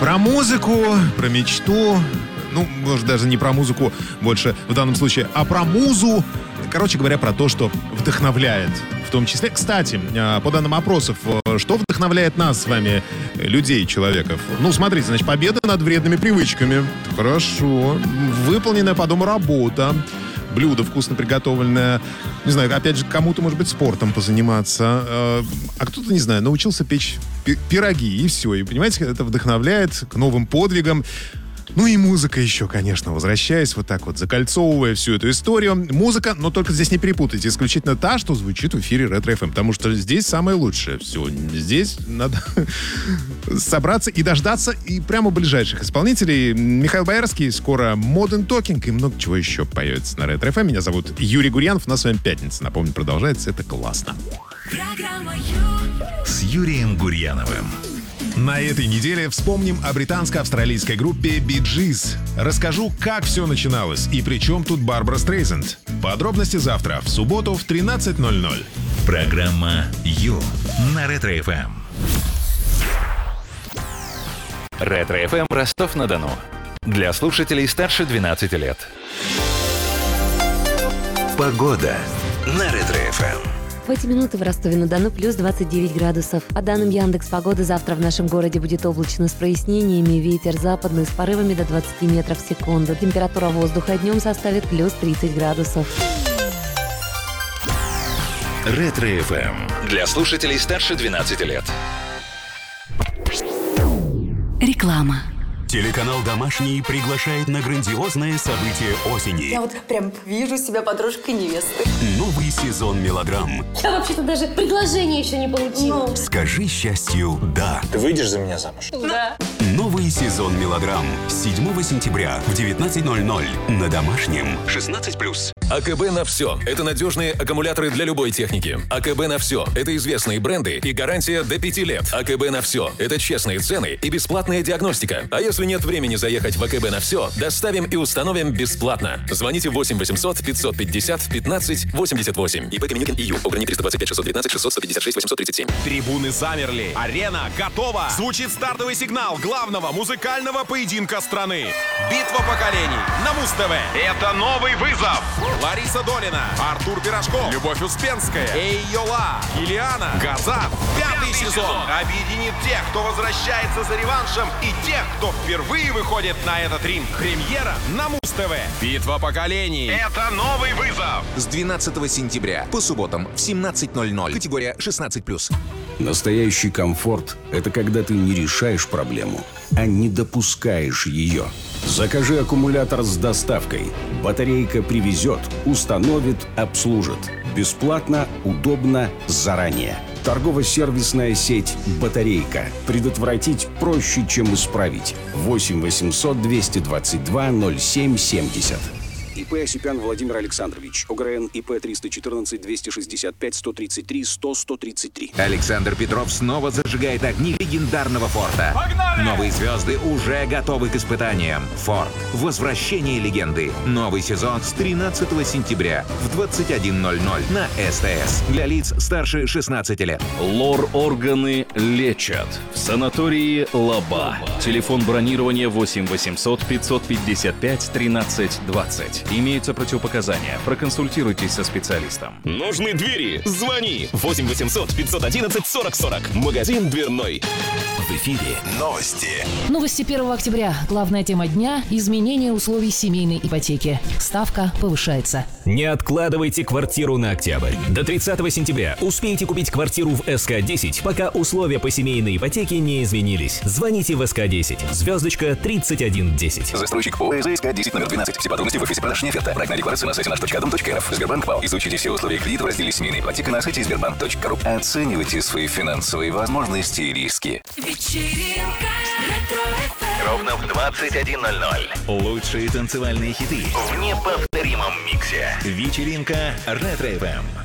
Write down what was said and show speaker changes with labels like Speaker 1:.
Speaker 1: Про музыку, про мечту. Ну, может, даже не про музыку больше в данном случае, а про музу. Короче говоря, про то, что вдохновляет. В том числе, кстати, по данным опросов, что вдохновляет нас с вами, людей, человеков? Ну, смотрите, значит, победа над вредными привычками. Хорошо. Выполненная по дому работа. Блюдо вкусно приготовленное. Не знаю, опять же, кому-то, может быть, спортом позаниматься. А кто-то, не знаю, научился печь пироги, и все. И, понимаете, это вдохновляет к новым подвигам. Ну и музыка еще, конечно, возвращаясь вот так вот, закольцовывая всю эту историю. Музыка, но только здесь не перепутайте, исключительно та, что звучит в эфире Ретро FM, потому что здесь самое лучшее. Все, здесь надо собраться и дождаться и прямо ближайших исполнителей. Михаил Боярский, скоро Modern Talking и много чего еще появится на Ретро FM. Меня зовут Юрий Гурьянов, у нас с вами пятница. Напомню, продолжается, это классно.
Speaker 2: С Юрием Гурьяновым.
Speaker 1: На этой неделе вспомним о британско-австралийской группе Bee Gees. Расскажу, как все начиналось и при чем тут Барбара Стрейзенд. Подробности завтра, в субботу в 13:00.
Speaker 2: Программа «Ю» на Ретро-ФМ. Ретро-ФМ Ростов-на-Дону. Для слушателей старше 12 лет. Погода на Ретро-ФМ.
Speaker 3: В эти минуты в Ростове-на-Дону плюс 29 градусов. По данным Яндекс.Погоды, завтра в нашем городе будет облачно с прояснениями, ветер западный с порывами до 20 метров в секунду. Температура воздуха днем составит плюс 30 градусов.
Speaker 2: Ретро-ФМ. Для слушателей старше 12 лет.
Speaker 3: Реклама.
Speaker 4: Телеканал «Домашний» приглашает на грандиозное событие осени.
Speaker 5: Я вот прям вижу себя подружкой невесты.
Speaker 4: Новый сезон мелодрам.
Speaker 6: Я вообще-то даже предложение еще не получила.
Speaker 4: «Скажи счастью «да».
Speaker 7: Ты выйдешь за меня замуж?
Speaker 6: Да.
Speaker 4: Новый сезон мелодрам. 7 сентября в 19:00 на Домашнем. 16+.
Speaker 8: АКБ на все. Это надежные аккумуляторы для любой техники. АКБ на все. Это известные бренды и гарантия до 5 лет. АКБ на все. Это честные цены и бесплатная диагностика. А если нет времени заехать в АКБ на все, доставим и установим бесплатно. Звоните 8 800 550 15 88. ИП Каменюкин ИЮ. Ограничение 325 619 600 156 837.
Speaker 9: Трибуны замерли. Арена готова. Звучит стартовый сигнал главного музыкального поединка страны. Битва поколений на Муз-ТВ. Это новый вызов. Лариса Долина, Артур Пирожков, Любовь Успенская, Эй Йола, Ильяна, Газат. Пятый сезон объединит тех, кто возвращается за реваншем, и тех, кто впервые выходит на этот ринг. Премьера на Муз-ТВ. Битва поколений. Это новый вызов.
Speaker 10: С 12 сентября по субботам в 17:00. Категория 16+.
Speaker 11: Настоящий комфорт – это когда ты не решаешь проблему, а не допускаешь ее. Закажи аккумулятор с доставкой. Батарейка привезет, установит, обслужит. Бесплатно, удобно, заранее. Торгово-сервисная сеть «Батарейка». Предотвратить проще, чем исправить. 8 800 222 07 70. ИП Осипян Владимир Александрович. ОГРН ИП 314 265 133 100 133.
Speaker 10: Александр Петров снова зажигает огни легендарного «Форда».
Speaker 9: Погнали!
Speaker 10: Новые звезды уже готовы к испытаниям. «Форд. Возвращение легенды». Новый сезон с 13 сентября в 21:00 на СТС. Для лиц старше 16 лет.
Speaker 12: Лор-органы лечат. В санатории «Лаба». Телефон бронирования 8 800 555 13 20. Имеются противопоказания. Проконсультируйтесь со специалистом.
Speaker 9: Нужны двери? Звони. 8 800 511 40 40. Магазин дверной.
Speaker 2: В эфире новости.
Speaker 13: Новости 1 октября. Главная тема дня – изменение условий семейной ипотеки. Ставка повышается.
Speaker 14: Не откладывайте квартиру на октябрь. До 30 сентября успейте купить квартиру в СК-10, пока условия по семейной ипотеке не изменились. Звоните в СК-10. Звездочка 3110.
Speaker 15: Застройщик ПО СК-10 номер 12. Все подробности в офисе продаж «Неоферта». Проектная декларация на сайте наш.дом.рф. Сбербанк ПАО. Изучите все условия кредита в разделе «Семейная ипотека» на сайте сбербанк.ру. Оценивайте свои финансовые возможности и риски.
Speaker 2: Вечеринка ровно в 21:00. Лучшие танцевальные хиты в неповторимом миксе. Вечеринка Ретро-ФМ.